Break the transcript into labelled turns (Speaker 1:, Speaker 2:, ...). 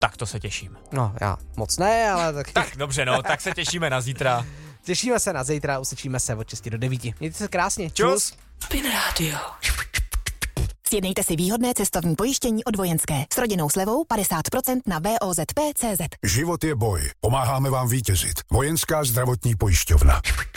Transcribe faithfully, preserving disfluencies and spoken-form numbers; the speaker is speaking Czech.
Speaker 1: Tak to se těším.
Speaker 2: No, já moc ne, ale tak...
Speaker 1: Tak dobře, no, tak se těšíme na zítra.
Speaker 2: Těšíme se na zítra, uslyšíme se od šesti do devíti. Mějte se krásně.
Speaker 1: Čus.
Speaker 3: Spin Radio.
Speaker 4: Sjednejte si výhodné cestovní pojištění od Vojenské s rodinnou slevou padesát procent na V O Z P tečka cé zet.
Speaker 5: Život je boj. Pomáháme vám vítězit. Vojenská zdravotní pojišťovna.